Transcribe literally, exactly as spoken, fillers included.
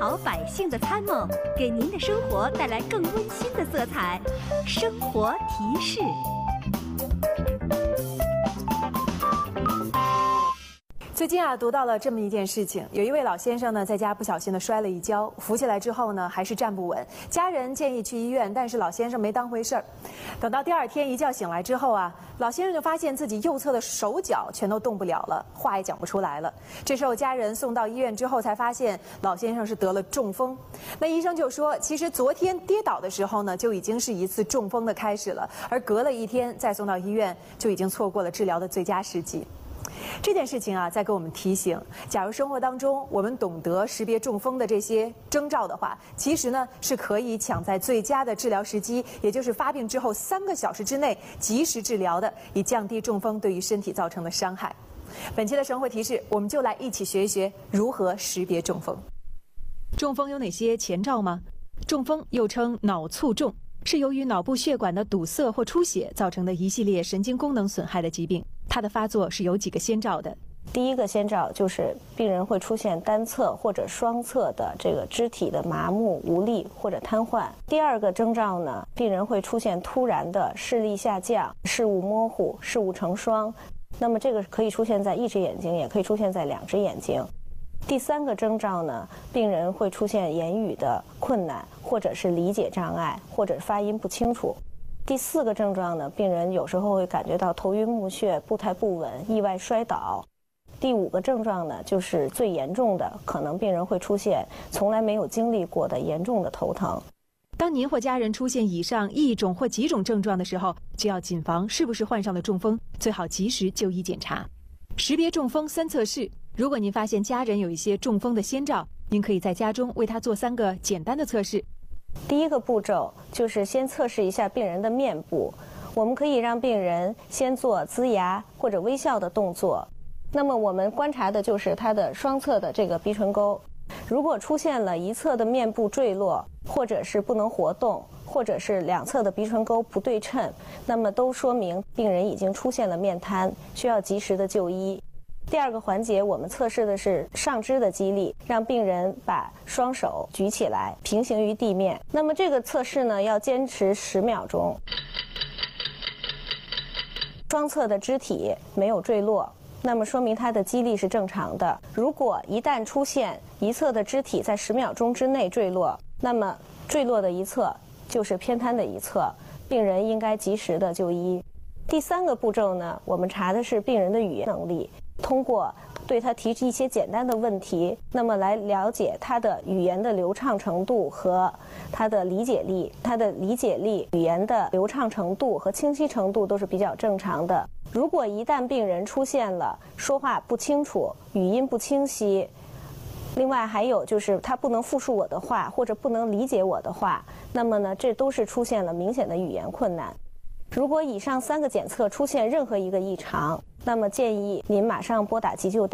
好百姓的参谋，给您的生活带来更温馨的色彩。生活提示。 最近啊，读到了这么一件事情，有一位老先生呢，在家不小心的摔了一跤，扶起来之后呢，还是站不稳。家人建议去医院，但是老先生没当回事儿。等到第二天一觉醒来之后啊，老先生就发现自己右侧的手脚全都动不了了，话也讲不出来了。这时候家人送到医院之后，才发现老先生是得了中风。那医生就说，其实昨天跌倒的时候呢，就已经是一次中风的开始了，而隔了一天再送到医院，就已经错过了治疗的最佳时机。这件事情啊，在给我们提醒：假如生活当中我们懂得识别中风的这些征兆的话，其实呢是可以抢在最佳的治疗时机，也就是发病之后三个小时之内及时治疗的，以降低中风对于身体造成的伤害。本期的生活提示，我们就来一起学一学如何识别中风。中风有哪些前兆吗？中风又称脑卒中，是由于脑部血管的堵塞或出血造成的一系列神经功能损害的疾病。它的发作是有几个先兆的。 第一个先兆就是病人会出现单侧或者双侧的这个肢体的麻木、无力或者瘫痪。第二个征兆呢，病人会出现突然的视力下降、视物模糊、视物成双。那么这个可以出现在一只眼睛，也可以出现在两只眼睛。第三个征兆呢，病人会出现言语的困难，或者是理解障碍，或者发音不清楚。第四个症状呢，病人有时候会感觉到头晕目眩、步态不稳、意外摔倒。第五个症状呢，就是最严重的，可能病人会出现从来没有经历过的严重的头疼。 当您或家人出现以上一种或几种症状的时候，就要谨防是不是患上了中风，最好及时就医检查。识别中风三测试，如果您发现家人有一些中风的先兆，您可以在家中为他做三个简单的测试。 第一个步骤就是先测试一下病人的面部，我们可以让病人先做呲牙或者微笑的动作。那么我们观察的就是他的双侧的这个鼻唇沟，如果出现了一侧的面部坠落，或者是不能活动，或者是两侧的鼻唇沟不对称，那么都说明病人已经出现了面瘫，需要及时的就医。第二个环节，我们测试的是上肢的肌力，让病人把双手举起来，平行于地面。那么这个测试呢，要坚持十秒钟。双侧的肢体没有坠落，那么说明它的肌力是正常的。如果一旦出现一侧的肢体在十秒钟之内坠落，那么坠落的一侧就是偏瘫的一侧，病人应该及时的就医。第三个步骤呢，我们查的是病人的语言能力。通过对他提出一些简单的问题，那么来了解他的语言的流畅程度和他的理解力。他的理解力、语言的流畅程度和清晰程度都是比较正常的。如果一旦病人出现了说话不清楚、语音不清晰，另外还有就是他不能复述我的话，或者不能理解我的话，那么呢，这都是出现了明显的语言困难。如果以上三个检测出现任何一个异常，那么建议您马上拨打急救电话。